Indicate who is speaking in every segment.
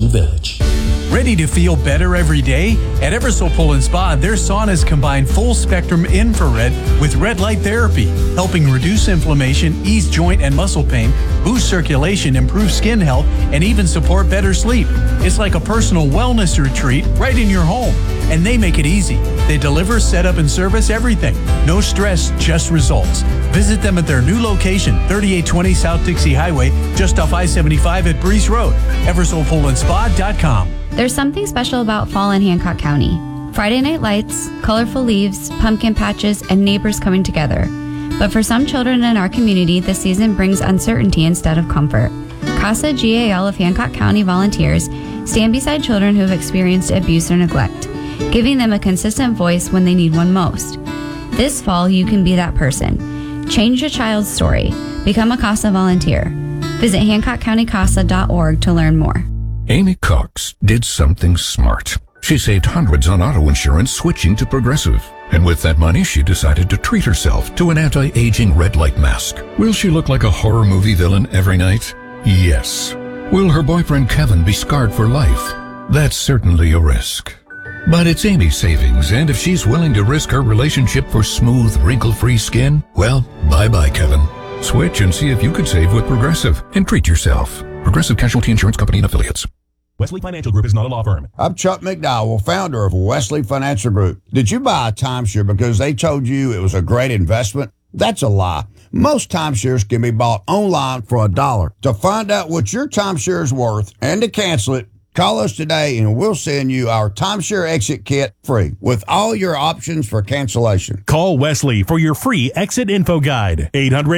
Speaker 1: Village.
Speaker 2: Ready to feel better every day? At Eversole Pool & Spa, their saunas combine full-spectrum infrared with red light therapy, helping reduce inflammation, ease joint and muscle pain, boost circulation, improve skin health, and even support better sleep. It's like a personal wellness retreat right in your home. And they make it easy. They deliver, set up, and service everything. No stress, just results. Visit them at their new location, 3820 South Dixie Highway, just off I-75 at Breeze Road. EversolePoolandSpa.com.
Speaker 3: There's something special about fall in Hancock County. Friday night lights, colorful leaves, pumpkin patches, and neighbors coming together. But for some children in our community, the season brings uncertainty instead of comfort. CASA GAL of Hancock County volunteers stand beside children who have experienced abuse or neglect, giving them a consistent voice when they need one most. This fall, you can be that person. Change a child's story. Become a CASA volunteer. Visit HancockCountyCASA.org to learn more.
Speaker 4: Amy Cox did something smart. She saved hundreds on auto insurance switching to Progressive. And with that money, she decided to treat herself to an anti-aging red light mask. Will she look like a horror movie villain every night? Yes. Will her boyfriend Kevin be scarred for life? That's certainly a risk. But it's Amy's savings, and if she's willing to risk her relationship for smooth, wrinkle-free skin, well, bye-bye, Kevin. Switch and see if you could save with Progressive and treat yourself. Progressive Casualty Insurance Company and Affiliates.
Speaker 5: Wesley Financial Group is not a law firm.
Speaker 6: I'm Chuck McDowell, founder of Wesley Financial Group. Did you buy a timeshare because they told you it was a great investment? That's a lie. Most timeshares can be bought online for $1. To find out what your timeshare is worth and to cancel it, call us today and we'll send you our timeshare exit kit free with all your options for cancellation.
Speaker 5: Call Wesley for your free exit info guide.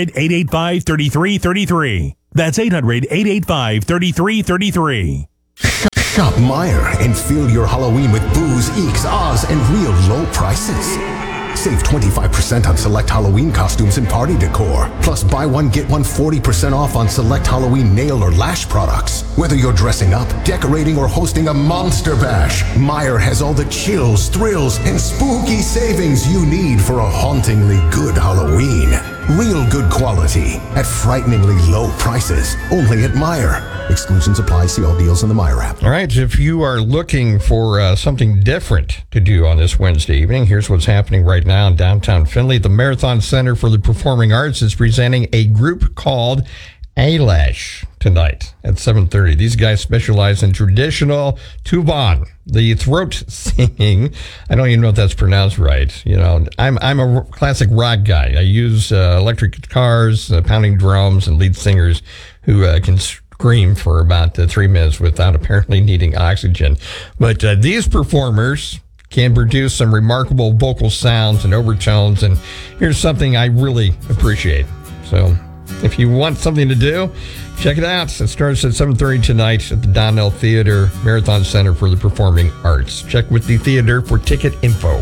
Speaker 5: 800-885-3333. That's 800-885-3333.
Speaker 7: Shop Meijer and fill your Halloween with booze, eeks, ahs, and real low prices. Save 25% on select Halloween costumes and party decor. Plus, buy one, get one 40% off on select Halloween nail or lash products. Whether you're dressing up, decorating, or hosting a monster bash, Meijer has all the chills, thrills, and spooky savings you need for a hauntingly good Halloween. Real good quality at frighteningly low prices. Only at Meijer. Exclusions apply. See all deals in the Meijer app.
Speaker 8: All right, if you are looking for something different to do on this Wednesday evening, here's what's happening right now in downtown Findlay. The Marathon Center for the Performing Arts is presenting a group called Eyelash tonight at 7:30. These guys specialize in traditional tuban, the throat singing. I don't even know if that's pronounced right. You know, I'm a classic rock guy. I use electric guitars, pounding drums, and lead singers who can scream for about 3 minutes without apparently needing oxygen. But these performers can produce some remarkable vocal sounds and overtones, and here's something I really appreciate. So if you want something to do, check it out. It starts at 7:30 tonight at the Donnell Theater, Marathon Center for the Performing Arts. Check with the theater for ticket info.